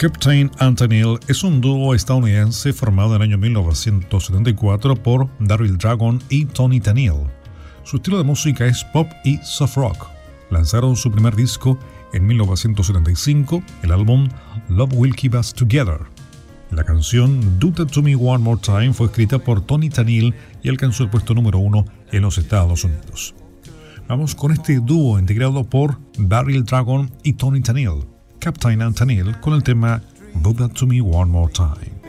Captain and Tennille es un dúo estadounidense formado en el año 1974 por Daryl Dragon y Tony Tennille. Su estilo de música es pop y soft rock. Lanzaron su primer disco en 1975, el álbum Love Will Keep Us Together. La canción Do That To Me One More Time fue escrita por Tony Tennille y alcanzó el puesto número 1 en los Estados Unidos. Vamos con este dúo integrado por Daryl Dragon y Tony Tennille, Captain and Tennille, con el tema Do That To Me One More Time.